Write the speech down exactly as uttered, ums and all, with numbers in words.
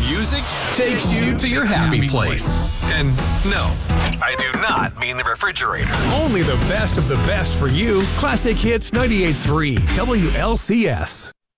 music takes you to your happy place. And no, I do not mean the refrigerator. Only the best of the best for you. Classic Hits ninety-eight point three W L C S.